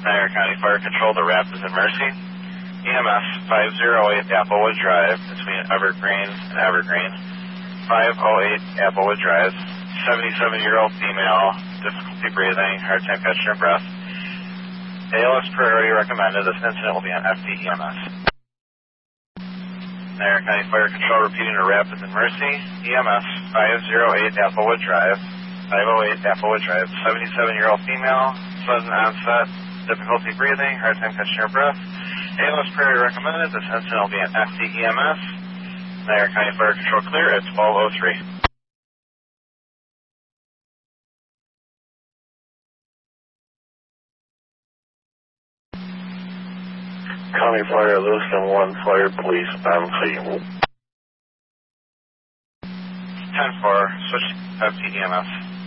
Niagara County Fire Control to Rapids and Mercy. EMS 508 Applewood Drive between Evergreen and Evergreen. 508 Applewood Drive. 77-year-old female, difficulty breathing, hard time catching her breath. ALS priority recommended. This incident will be on FDEMS. Niagara County Fire Control repeating to Rapids and Mercy. EMS 508 Applewood Drive. 508 Applewood Drive. 77-year-old female, sudden onset, difficulty breathing, hard time catching her breath. ALS priority recommended. This incident will be on FDEMS. Niagara County Fire Control clear at 12:03. County Fire, Lewiston 1, Fire Police on scene. 10-4, switch to FDEMS.